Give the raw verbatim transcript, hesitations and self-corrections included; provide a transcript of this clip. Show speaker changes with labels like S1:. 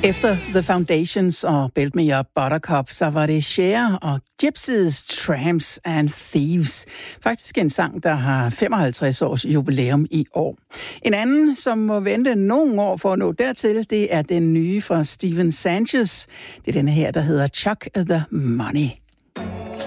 S1: Efter The Foundations og Build Me Up Buttercup, så var det Cher og Gypsies, Tramps and Thieves. Faktisk en sang, der har femoghalvtreds års jubilæum i år. En anden, som må vente nogle år for at nå dertil, det er den nye fra Steven Sanchez. Det er den her, der hedder Chuck the Money.